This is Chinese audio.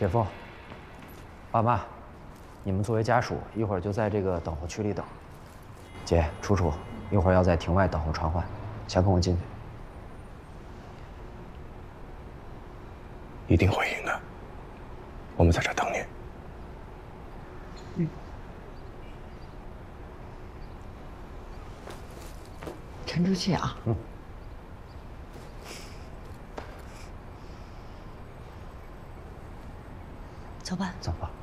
铁峰，爸妈，你们作为家属，一会儿就在这个等候区里等。姐、楚楚，一会儿要在庭外等候传唤，想跟我进去？ 一定会赢的。我们在这等你。 嗯。沉住气啊。 嗯。 走吧。 走吧。